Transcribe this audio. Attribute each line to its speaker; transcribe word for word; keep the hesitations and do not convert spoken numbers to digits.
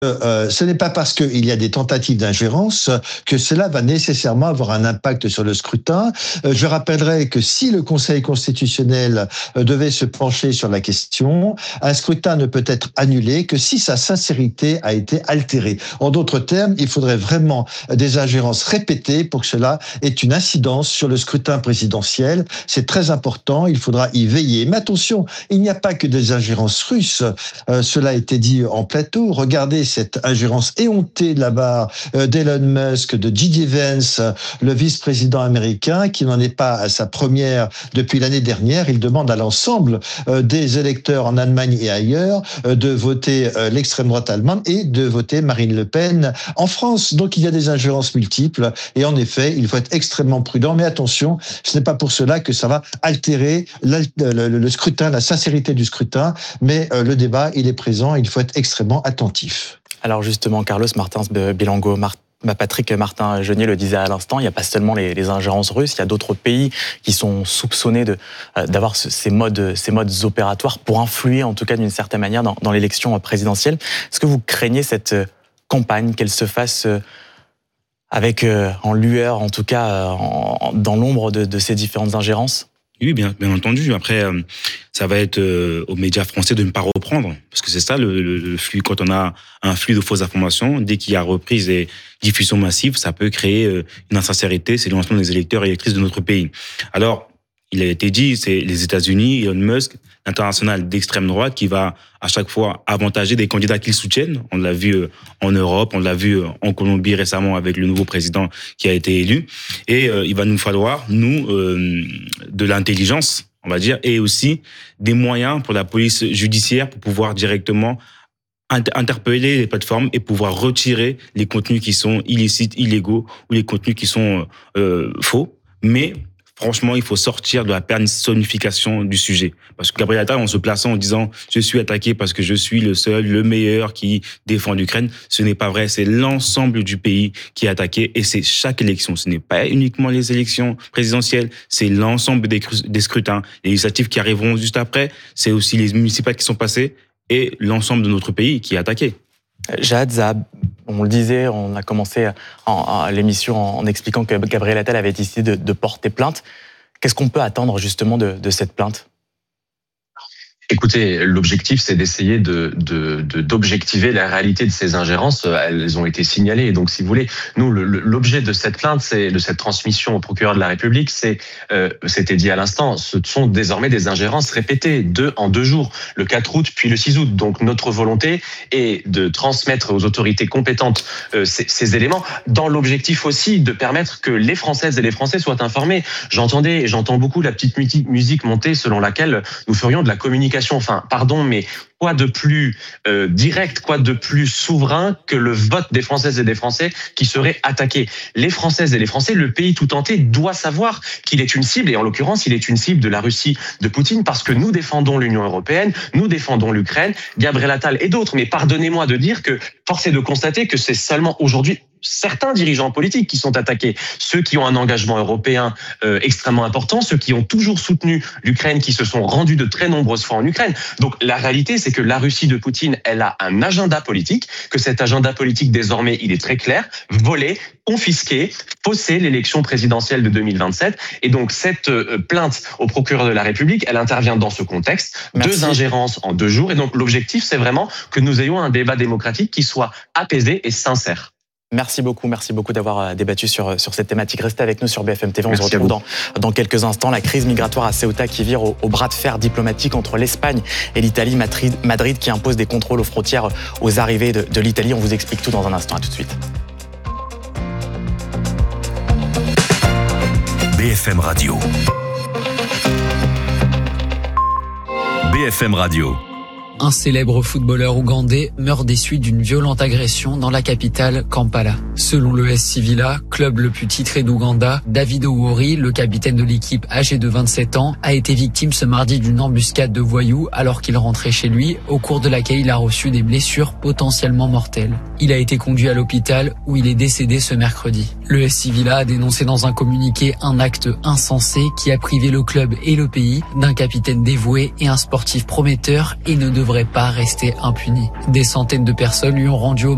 Speaker 1: Euh, ce n'est pas parce qu'il y a des tentatives d'ingérence que cela va nécessairement avoir un impact sur le scrutin. Euh, je rappellerai que si le Conseil constitutionnel euh, devait se pencher sur la question, un scrutin ne peut être annulé que si sa sincérité a été altérée. En d'autres termes, il faudrait vraiment des ingérences répétées pour que cela ait une incidence sur le scrutin présidentiel. C'est très important, il faudra y veiller. Mais attention, il n'y a pas que des ingérences russes. Euh, cela a été dit en plateau. Regardez cette ingérence éhontée de la part d'Elon Musk, de J D Vance, le vice-président américain, qui n'en est pas à sa première depuis l'année dernière. Il demande à l'ensemble des électeurs en Allemagne et ailleurs de voter l'extrême droite allemande et de voter Marine Le Pen en France. Donc il y a des ingérences multiples et en effet, il faut être extrêmement prudent. Mais attention, ce n'est pas pour cela que ça va altérer le, le, le scrutin, la sincérité du scrutin, mais le débat, il est présent, il faut être extrêmement attentif.
Speaker 2: Alors justement, Carlos Martins Bilango, Mar- Patrick Martin-Genier le disait à l'instant, il n'y a pas seulement les, les ingérences russes, il y a d'autres pays qui sont soupçonnés de, euh, d'avoir ce, ces, modes, ces modes opératoires pour influer, en tout cas d'une certaine manière, dans, dans l'élection présidentielle. Est-ce que vous craignez cette campagne, qu'elle se fasse avec, euh, en lueur, en tout cas, en, dans l'ombre de, de ces différentes ingérences ?
Speaker 3: Oui, bien, bien entendu. Après, euh, ça va être euh, aux médias français de ne pas reprendre, parce que c'est ça le, le, le flux. Quand on a un flux de fausses informations, dès qu'il y a reprise et diffusion massive, ça peut créer euh, une insincérité. C'est le lancement des électeurs et électrices de notre pays. Alors, il a été dit, c'est les États-Unis, Elon Musk, l'international d'extrême droite, qui va à chaque fois avantager des candidats qu'ils soutiennent. On l'a vu en Europe, on l'a vu en Colombie récemment avec le nouveau président qui a été élu. Et euh, il va nous falloir, nous, euh, de l'intelligence, on va dire, et aussi des moyens pour la police judiciaire pour pouvoir directement interpeller les plateformes et pouvoir retirer les contenus qui sont illicites, illégaux ou les contenus qui sont euh, faux. Mais franchement, il faut sortir de la personnification du sujet. Parce que Gabriel Attal, en se plaçant en disant « je suis attaqué parce que je suis le seul, le meilleur qui défend l'Ukraine », ce n'est pas vrai. C'est l'ensemble du pays qui est attaqué et c'est chaque élection. Ce n'est pas uniquement les élections présidentielles, c'est l'ensemble des, des scrutins. Les législatives qui arriveront juste après, c'est aussi les municipales qui sont passées et l'ensemble de notre pays qui est attaqué.
Speaker 2: Jad, Zab, on le disait, on a commencé en, en, l'émission en, en expliquant que Gabriel Attal avait décidé de, de porter plainte. Qu'est-ce qu'on peut attendre justement de, de cette plainte ?
Speaker 4: Écoutez, l'objectif, c'est d'essayer de, de, de, d'objectiver la réalité de ces ingérences. Elles ont été signalées. Donc, si vous voulez, nous, le, l'objet de cette plainte, c'est de cette transmission au procureur de la République, c'est, euh, c'était dit à l'instant, ce sont désormais des ingérences répétées, deux en deux jours, le quatre août puis le six août. Donc, notre volonté est de transmettre aux autorités compétentes euh, ces, ces éléments, dans l'objectif aussi de permettre que les Françaises et les Français soient informés. J'entendais, j'entends beaucoup la petite musique monter selon laquelle nous ferions de la communication. Enfin, pardon, mais quoi de plus euh, direct, quoi de plus souverain que le vote des Françaises et des Français qui seraient attaqués ? Les Françaises et les Français, le pays tout entier doit savoir qu'il est une cible, et en l'occurrence, il est une cible de la Russie de Poutine, parce que nous défendons l'Union européenne, nous défendons l'Ukraine, Gabriel Attal et d'autres. Mais pardonnez-moi de dire que force est de constater que c'est seulement aujourd'hui certains dirigeants politiques qui sont attaqués, ceux qui ont un engagement européen euh, extrêmement important, ceux qui ont toujours soutenu l'Ukraine, qui se sont rendus de très nombreuses fois en Ukraine. Donc la réalité, c'est que la Russie de Poutine, elle a un agenda politique, que cet agenda politique, désormais, il est très clair, voler, confisquer, fausser l'élection présidentielle de deux mille vingt-sept. Et donc cette euh, plainte au procureur de la République, elle intervient dans ce contexte, Merci. Deux ingérences en deux jours. Et donc l'objectif, c'est vraiment que nous ayons un débat démocratique qui soit apaisé et sincère.
Speaker 2: Merci beaucoup, merci beaucoup d'avoir débattu sur, sur cette thématique. Restez avec nous sur B F M T V, on merci se retrouve dans, dans quelques instants. La crise migratoire à Ceuta qui vire au, au bras de fer diplomatique entre l'Espagne et l'Italie. Madrid, Madrid qui impose des contrôles aux frontières aux arrivées de, de l'Italie. On vous explique tout dans un instant, à tout de suite.
Speaker 5: B F M Radio. B F M Radio.
Speaker 6: Un célèbre footballeur ougandais meurt des suites d'une violente agression dans la capitale, Kampala. Selon le S C Villa, club le plus titré d'Ouganda, David Owori, le capitaine de l'équipe âgé de vingt-sept ans, a été victime ce mardi d'une embuscade de voyous alors qu'il rentrait chez lui, au cours de laquelle il a reçu des blessures potentiellement mortelles. Il a été conduit à l'hôpital où il est décédé ce mercredi. Le S C Villa a dénoncé dans un communiqué un acte insensé qui a privé le club et le pays d'un capitaine dévoué et un sportif prometteur et ne devrait pas rester impuni. Des centaines de personnes lui ont rendu hommage